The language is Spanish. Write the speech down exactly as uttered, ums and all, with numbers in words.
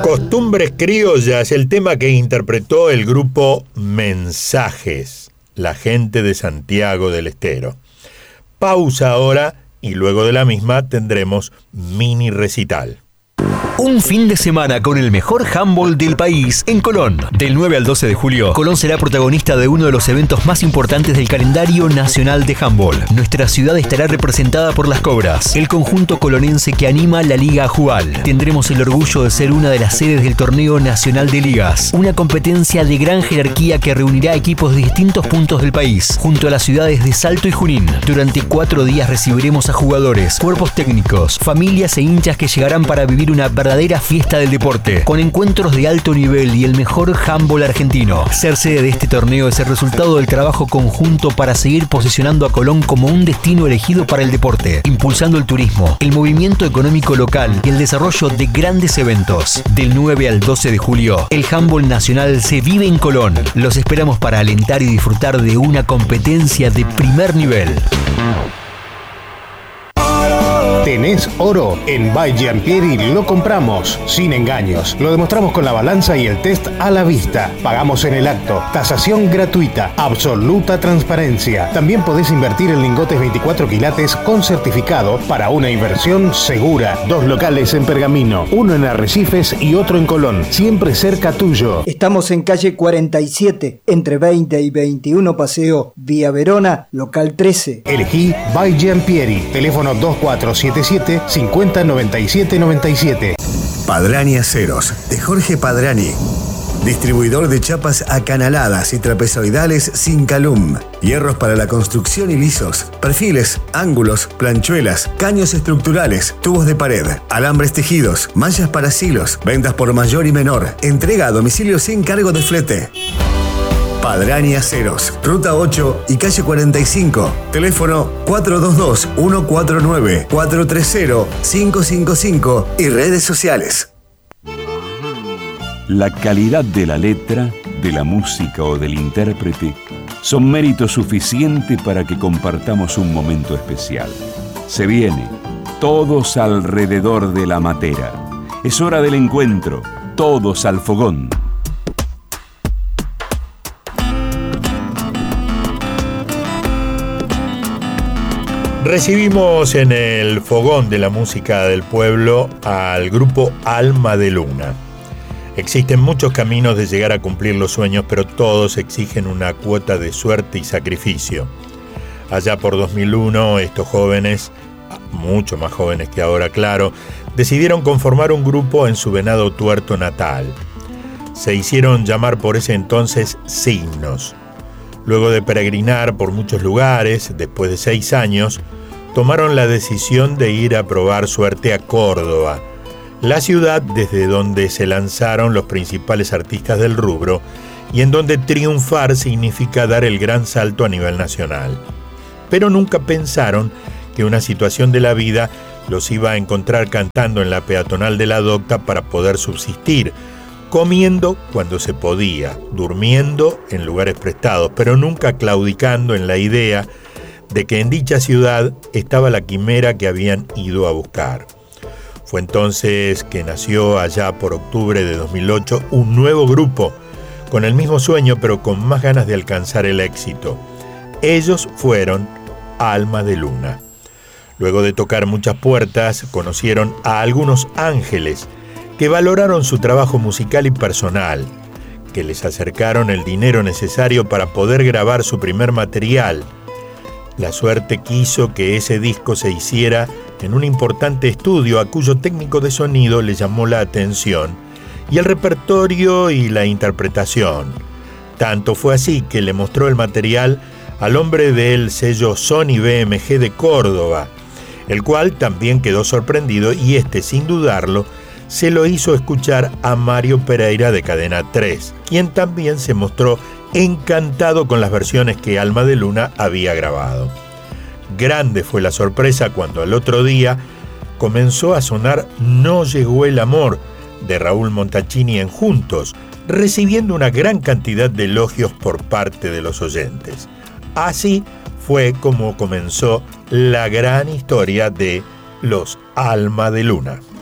Costumbres criollas, el tema que interpretó el grupo Mensajes, la gente de Santiago del Estero. Pausa ahora y luego de la misma tendremos mini recital. Un fin de semana con el mejor handball del país en Colón. Del nueve al doce de julio, Colón será protagonista de uno de los eventos más importantes del calendario nacional de handball. Nuestra ciudad estará representada por las Cobras, el conjunto colonense que anima la Liga Ajubal. Tendremos el orgullo de ser una de las sedes del Torneo Nacional de Ligas, una competencia de gran jerarquía que reunirá equipos de distintos puntos del país, junto a las ciudades de Salto y Junín. Durante cuatro días recibiremos a jugadores, cuerpos técnicos, familias e hinchas que llegarán para vivir una verdadera fiesta del deporte, con encuentros de alto nivel y el mejor handball argentino. Ser sede de este torneo es el resultado del trabajo conjunto para seguir posicionando a Colón como un destino elegido para el deporte, impulsando el turismo, el movimiento económico local y el desarrollo de grandes eventos. Del nueve al doce de julio, el handball nacional se vive en Colón. Los esperamos para alentar y disfrutar de una competencia de primer nivel. ¿Tenés oro? En By Giampieri lo compramos, sin engaños. Lo demostramos con la balanza y el test a la vista. Pagamos en el acto. Tasación gratuita. Absoluta transparencia. También podés invertir en lingotes veinticuatro quilates con certificado para una inversión segura. Dos locales en Pergamino, uno en Arrecifes y otro en Colón. Siempre cerca tuyo. Estamos en calle cuarenta y siete, entre veinte y veintiuno Paseo Vía Verona, local trece. Elegí By Giampieri. Teléfono dos cuatro siete siete cincuenta noventa y siete noventa y siete. Padrani Aceros, de Jorge Padrani. Distribuidor de chapas acanaladas y trapezoidales sin calum. Hierros para la construcción y lisos. Perfiles, ángulos, planchuelas, caños estructurales, tubos de pared, alambres tejidos, mallas para silos, ventas por mayor y menor. Entrega a domicilio sin cargo de flete. Padrani Aceros, Ruta ocho y calle cuarenta y cinco. Teléfono cuatro dos dos, uno cuatro nueve, cuatro tres cero, cinco cinco cinco y redes sociales. La calidad de la letra, de la música o del intérprete son mérito suficiente para que compartamos un momento especial. Se viene, todos alrededor de la matera. Es hora del encuentro, todos al fogón. Recibimos en el fogón de la música del pueblo al grupo Alma de Luna. Existen muchos caminos de llegar a cumplir los sueños, pero todos exigen una cuota de suerte y sacrificio. Allá por dos mil uno, estos jóvenes, mucho más jóvenes que ahora, claro, decidieron conformar un grupo en su Venado Tuerto natal. Se hicieron llamar por ese entonces Signos. Luego de peregrinar por muchos lugares, después de seis años, tomaron la decisión de ir a probar suerte a Córdoba, la ciudad desde donde se lanzaron los principales artistas del rubro y en donde triunfar significa dar el gran salto a nivel nacional. Pero nunca pensaron que una situación de la vida los iba a encontrar cantando en la peatonal de la Docta para poder subsistir, comiendo cuando se podía, durmiendo en lugares prestados, pero nunca claudicando en la idea de que en dicha ciudad estaba la quimera que habían ido a buscar. Fue entonces que nació allá por octubre de dos mil ocho un nuevo grupo, con el mismo sueño pero con más ganas de alcanzar el éxito. Ellos fueron Alma de Luna. Luego de tocar muchas puertas, conocieron a algunos ángeles que valoraron su trabajo musical y personal, que les acercaron el dinero necesario para poder grabar su primer material. La suerte quiso que ese disco se hiciera en un importante estudio a cuyo técnico de sonido le llamó la atención, y el repertorio y la interpretación. Tanto fue así que le mostró el material al hombre del sello Sony B M G de Córdoba, el cual también quedó sorprendido y este, sin dudarlo, se lo hizo escuchar a Mario Pereira de Cadena tres, quien también se mostró encantado con las versiones que Alma de Luna había grabado. Grande fue la sorpresa cuando al otro día comenzó a sonar No llegó el amor de Raúl Montalcini en Juntos, recibiendo una gran cantidad de elogios por parte de los oyentes. Así fue como comenzó la gran historia de los Alma de Luna.